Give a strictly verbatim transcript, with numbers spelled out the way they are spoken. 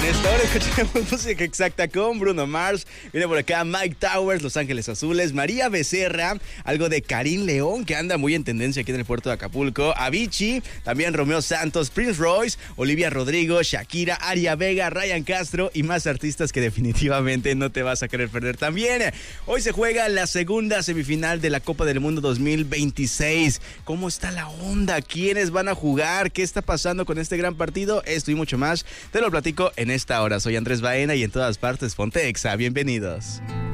esta hora escuchamos música exacta con Bruno Mars. Viene por acá Mike Towers, Los Ángeles Azules, María Becerra, algo de Karim León, que anda muy en tendencia aquí en el puerto de Acapulco, Avicii, también Romeo Santos, Prince Royce, Olivia Rodrigo, Shakira, Aria Vega, Ryan Castro y más artistas que definitivamente no te vas a querer perder también. Hoy se juega la segunda semifinal de la Copa del Mundo dos mil veintiséis. ¿Cómo está la onda? ¿Quiénes van a jugar? ¿Qué está pasando con este gran partido? Esto y mucho más te lo platico en esta hora. Soy Andrés Baena y en todas partes ponte Exa. Bienvenidos.